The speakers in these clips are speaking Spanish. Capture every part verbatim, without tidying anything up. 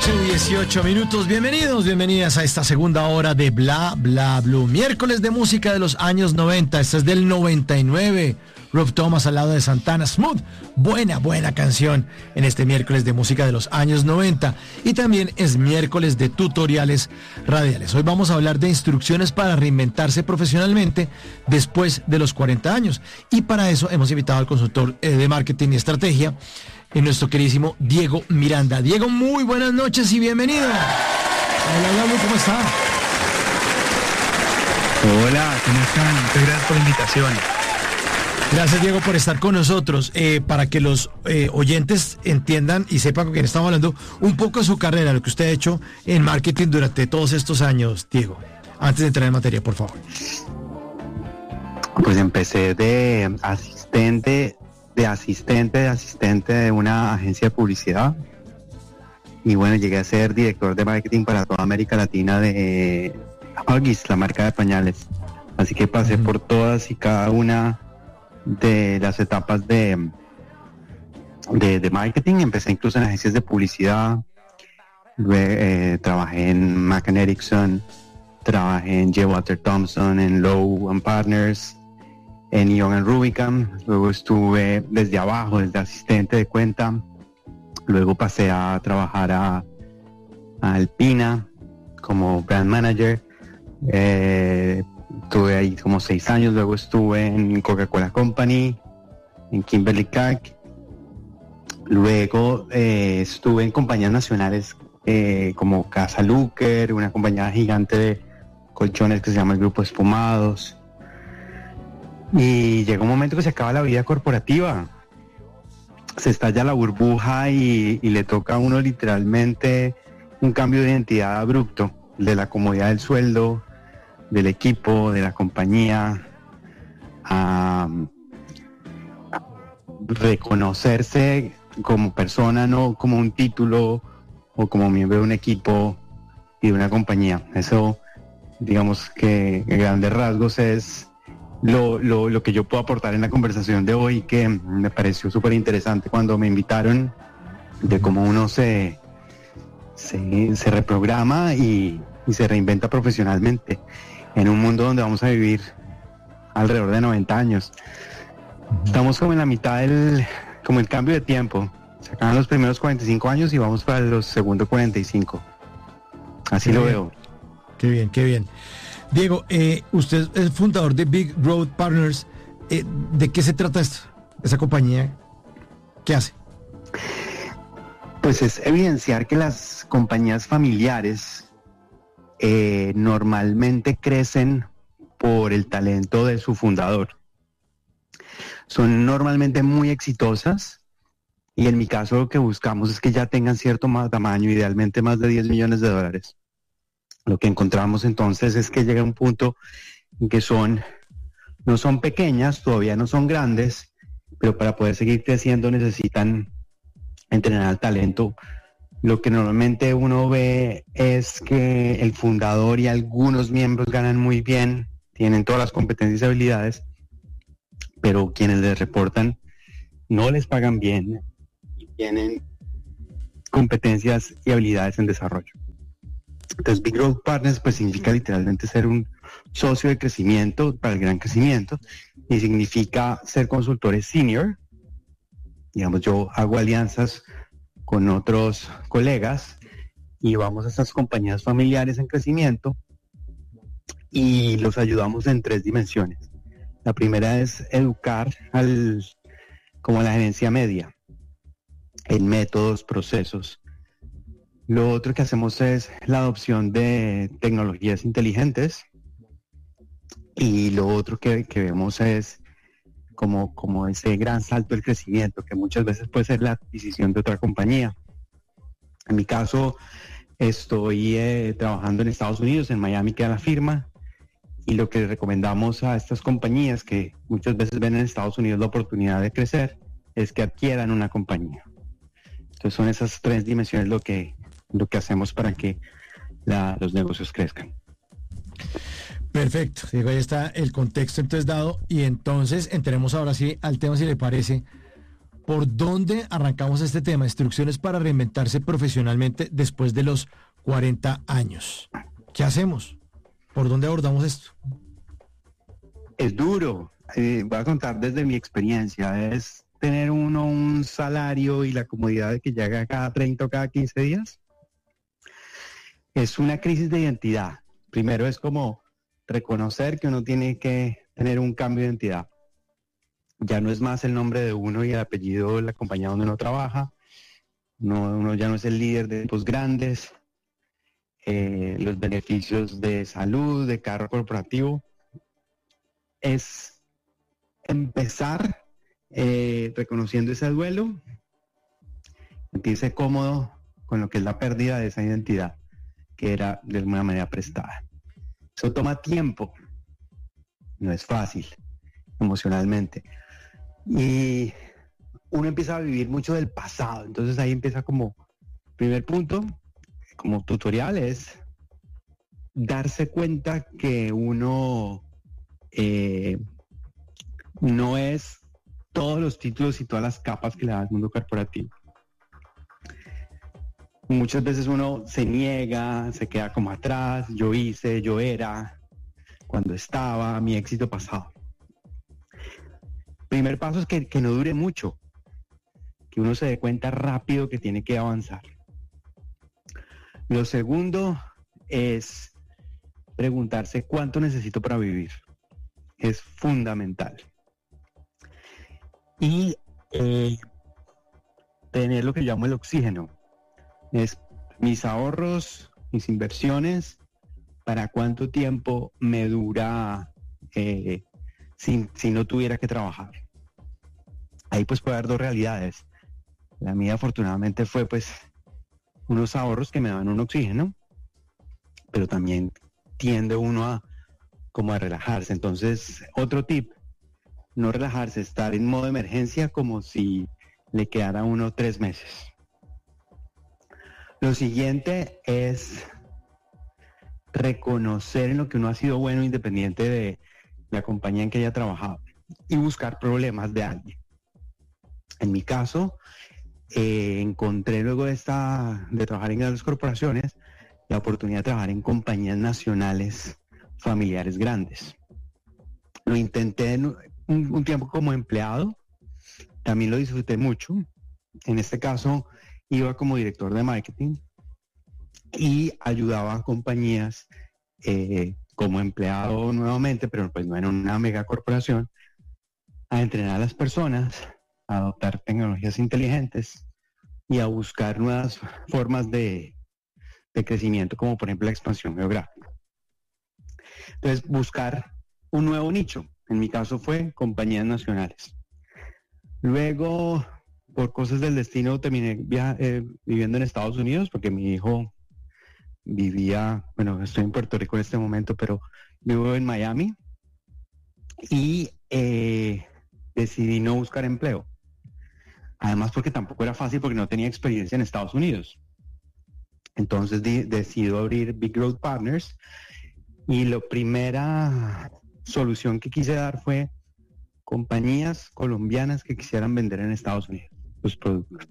dieciocho minutos, bienvenidos, bienvenidas a esta segunda hora de Bla Bla Blue. Miércoles de música de los años noventa, esta es del noventa y nueve. Rob Thomas al lado de Santana, Smooth, buena, buena canción en este miércoles de música de los años noventa. Y también es miércoles de tutoriales radiales. Hoy vamos a hablar de instrucciones para reinventarse profesionalmente después de los cuarenta años. Y para eso hemos invitado al consultor eh, de marketing y estrategia, en nuestro queridísimo Diego Miranda. Diego, muy buenas noches y bienvenido. Hola, hola, ¿cómo está? Hola, ¿cómo están? Muchas gracias por la invitación. Gracias, Diego, por estar con nosotros. Eh, para que los eh, oyentes entiendan y sepan con quién estamos hablando, un poco de su carrera, lo que usted ha hecho en marketing durante todos estos años, Diego. Antes de entrar en materia, por favor. Pues empecé de asistente de asistente de asistente de una agencia de publicidad y bueno, llegué a ser director de marketing para toda América Latina de Huggies, la marca de pañales. Así que pasé uh-huh. por todas y cada una de las etapas de, de, de marketing. Empecé incluso en agencias de publicidad, luego, eh, trabajé en McCann Erickson, trabajé en J. Walter Thompson, en Lowe and Partners, en Young and Rubicam. Luego estuve desde abajo, desde asistente de cuenta. Luego pasé a trabajar a, a Alpina como brand manager. Eh, estuve ahí como seis años. Luego estuve en Coca-Cola Company, en Kimberly Clark. Luego eh, estuve en compañías nacionales eh, como Casa Luker, una compañía gigante de colchones que se llama el Grupo Espumados. Y llega un momento que se acaba la vida corporativa, se estalla la burbuja y, y le toca a uno literalmente un cambio de identidad abrupto, de la comodidad del sueldo, del equipo, de la compañía, a, a reconocerse como persona, no como un título o como miembro de un equipo y de una compañía. Eso, digamos que en grandes rasgos es Lo, lo, lo que yo puedo aportar en la conversación de hoy, que me pareció súper interesante cuando me invitaron, de cómo uno se, se, se reprograma y, y se reinventa profesionalmente en un mundo donde vamos a vivir alrededor de noventa años. Estamos como en la mitad del, como el cambio de tiempo. Se acaban los primeros cuarenta y cinco años y vamos para los segundos cuarenta y cinco. Así qué lo bien. veo. Qué bien, qué bien. Diego, eh, usted es fundador de Big Road Partners. Eh, ¿De qué se trata esto? ¿Esa compañía qué hace? Pues es evidenciar que las compañías familiares eh, normalmente crecen por el talento de su fundador. Son normalmente muy exitosas y en mi caso lo que buscamos es que ya tengan cierto más tamaño, idealmente más de diez millones de dólares. Lo que encontramos entonces es que llega un punto en que son, no son pequeñas, todavía no son grandes, pero para poder seguir creciendo necesitan entrenar al talento. Lo que normalmente uno ve es que el fundador y algunos miembros ganan muy bien, tienen todas las competencias y habilidades, pero quienes les reportan no les pagan bien y tienen competencias y habilidades en desarrollo. Entonces, Big Road Partners pues significa literalmente ser un socio de crecimiento para el gran crecimiento y significa ser consultores senior. Digamos, yo hago alianzas con otros colegas y vamos a estas compañías familiares en crecimiento y los ayudamos en tres dimensiones. La primera es educar al, como a la gerencia media en métodos, procesos. Lo otro que hacemos es la adopción de tecnologías inteligentes y lo otro que, que vemos es como, como ese gran salto del crecimiento que muchas veces puede ser la adquisición de otra compañía. En mi caso estoy eh, trabajando en Estados Unidos, en Miami queda la firma, y lo que recomendamos a estas compañías que muchas veces ven en Estados Unidos la oportunidad de crecer es que adquieran una compañía. Entonces son esas tres dimensiones lo que lo que hacemos para que la, los negocios crezcan. Perfecto, Diego, ahí está el contexto entonces dado y entonces entremos ahora sí al tema, si le parece. ¿Por dónde arrancamos este tema? Instrucciones para reinventarse profesionalmente después de los cuarenta años. ¿Qué hacemos? ¿Por dónde abordamos esto? Es duro. Eh, voy a contar desde mi experiencia. Es tener uno un salario y la comodidad de que llega cada treinta o cada quince días. Es una crisis de identidad. Primero es como reconocer que uno tiene que tener un cambio de identidad. Ya no es más el nombre de uno y el apellido de la compañía donde uno trabaja. No, uno ya no es el líder de equipos grandes. Eh, los beneficios de salud, de carro corporativo. Es empezar eh, reconociendo ese duelo, sentirse cómodo con lo que es la pérdida de esa identidad que era de alguna manera prestada. Eso toma tiempo, no es fácil emocionalmente. Y uno empieza a vivir mucho del pasado, entonces ahí empieza como, primer punto, como tutorial es darse cuenta que uno eh, no es todos los títulos y todas las capas que le da el mundo corporativo. Muchas veces uno se niega, se queda como atrás, yo hice, yo era, cuando estaba, mi éxito pasado. Primer paso es que, que no dure mucho, que uno se dé cuenta rápido que tiene que avanzar. Lo segundo es preguntarse cuánto necesito para vivir. Es fundamental. Y eh, tener lo que llamo el oxígeno. Es mis ahorros, mis inversiones, para cuánto tiempo me dura eh, si, si no tuviera que trabajar. Ahí pues puede haber dos realidades. La mía afortunadamente fue pues unos ahorros que me daban un oxígeno, pero también tiende uno a como a relajarse. Entonces, otro tip, no relajarse, estar en modo emergencia como si le quedara a uno tres meses. Lo siguiente es reconocer en lo que uno ha sido bueno independiente de la compañía en que haya trabajado y buscar problemas de alguien. En mi caso, eh, encontré luego de, esta, de trabajar en grandes corporaciones la oportunidad de trabajar en compañías nacionales familiares grandes. Lo intenté en un, un tiempo como empleado, también lo disfruté mucho. En este caso iba como director de marketing y ayudaba a compañías eh, como empleado nuevamente, pero pues no en una mega corporación, a entrenar a las personas, a adoptar tecnologías inteligentes y a buscar nuevas formas de, de crecimiento, como por ejemplo la expansión geográfica. Entonces, buscar un nuevo nicho. En mi caso fue compañías nacionales. Luego, por cosas del destino, terminé via- eh, viviendo en Estados Unidos porque mi hijo vivía, bueno, estoy en Puerto Rico en este momento, pero vivo en Miami y eh, decidí no buscar empleo. Además porque tampoco era fácil porque no tenía experiencia en Estados Unidos. Entonces di- decido abrir Big Growth Partners y la primera solución que quise dar fue compañías colombianas que quisieran vender en Estados Unidos sus productos.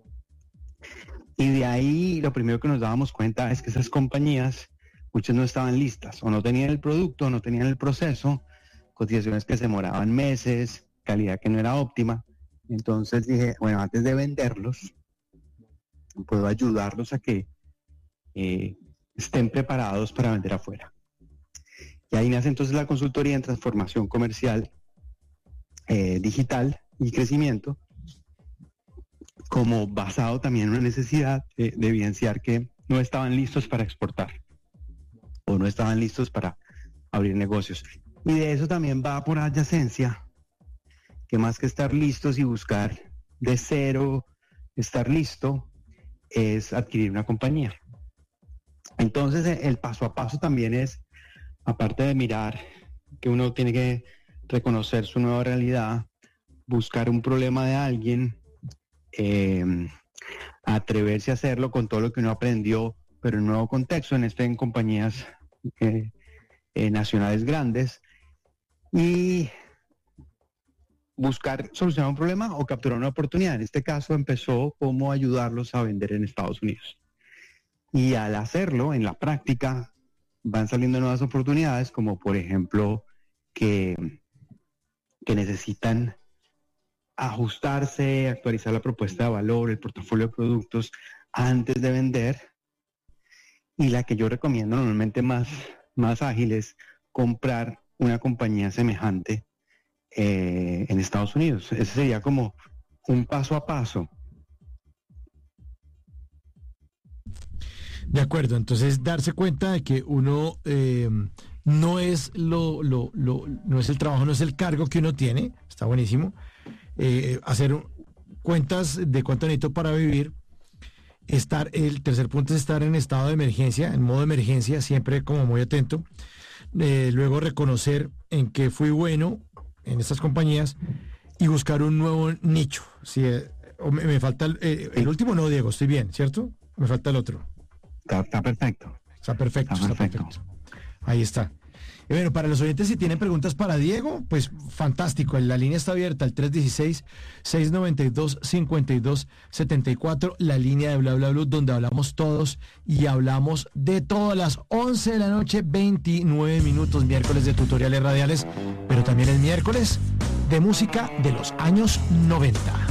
Y de ahí lo primero que nos dábamos cuenta es que esas compañías, muchas no estaban listas, o no tenían el producto, o no tenían el proceso, cotizaciones que se demoraban meses, calidad que no era óptima. Entonces dije, bueno, antes de venderlos, puedo ayudarlos a que eh, estén preparados para vender afuera. Y ahí nace entonces la consultoría en transformación comercial, eh, digital y crecimiento, como basado también en una necesidad de, de evidenciar que no estaban listos para exportar o no estaban listos para abrir negocios. Y de eso también va por adyacencia, que más que estar listos y buscar de cero, estar listo, es adquirir una compañía. Entonces el paso a paso también es, aparte de mirar que uno tiene que reconocer su nueva realidad, buscar un problema de alguien, eh, atreverse a hacerlo con todo lo que uno aprendió, pero en un nuevo contexto, en este en compañías eh, eh, nacionales grandes, y buscar solucionar un problema o capturar una oportunidad. En este caso empezó como ayudarlos a vender en Estados Unidos. Y al hacerlo, en la práctica, van saliendo nuevas oportunidades, como por ejemplo que, que necesitan ajustarse, actualizar la propuesta de valor, el portafolio de productos antes de vender. Y la que yo recomiendo normalmente más, más ágil es comprar una compañía semejante eh, en Estados Unidos. Ese sería como un paso a paso. De acuerdo, entonces darse cuenta de que uno eh, no es lo, lo, lo, no es el trabajo, no es el cargo que uno tiene, está buenísimo. Eh, hacer cuentas de cuánto necesito para vivir. Estar, el tercer punto es estar en estado de emergencia, en modo de emergencia, siempre como muy atento. Eh, luego reconocer en qué fui bueno en estas compañías y buscar un nuevo nicho. Si eh, me, me falta el, eh, el último, no, Diego, estoy bien, ¿cierto? Me falta el otro. Está, está perfecto. Está perfecto, está, está perfecto. perfecto. Ahí está. Y bueno, para los oyentes, si tienen preguntas para Diego, pues fantástico. La línea está abierta, el tres uno seis, seis nueve dos, cinco dos siete cuatro, la línea de Bla Bla Blue, donde hablamos todos y hablamos de todas las once de la noche, veintinueve minutos, miércoles de tutoriales radiales, pero también el miércoles de música de los años noventa.